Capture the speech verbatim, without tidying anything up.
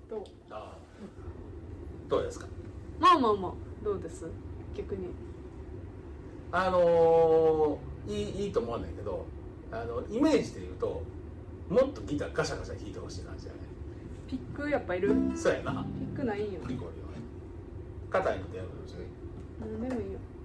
どう？ ああ、どうですか？ まあまあまあどうです？逆にあのー、いいいいと思うんだけど、あのイメージで言うともっとギターガシャガシャ弾いてほしい感じだね。 ピックやっぱいる？ そうやな。 ピックないんよ。 ピコリはね。硬いのでやるんですよ。 なんでもいいよ。